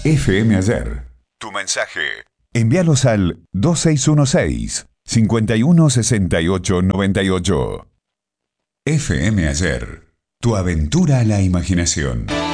FM Ayer. Tu mensaje. Envíalos al 2616-516898. FM Ayer. Tu aventura a la imaginación.